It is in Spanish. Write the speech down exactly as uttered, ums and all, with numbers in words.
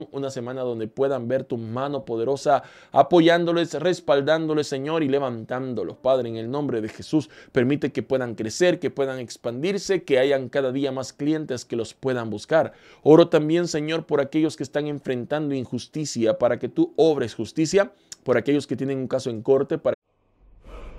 una semana donde puedan ver tu mano poderosa apoyándoles, respaldándoles, Señor, y levantándolos, Padre, en el nombre de Jesús. Permite que puedan crecer, que puedan expandirse, que hayan cada día más clientes que los puedan buscar. Oro también, Señor, por aquellos que están enfrentando injusticia, para que tú obres justicia, por aquellos que tienen un caso en corte, para